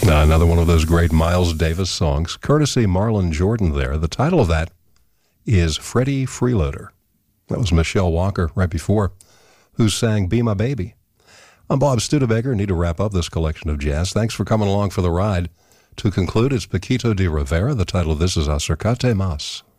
Another one of those great Miles Davis songs, courtesy Marlon Jordan there. The title of that is Freddie Freeloader. That was Michelle Walker right before, who sang Be My Baby. I'm Bob Studebaker. Need to wrap up this collection of jazz. Thanks for coming along for the ride. To conclude, it's Paquito de Rivera. The title of this is Acercate Mas.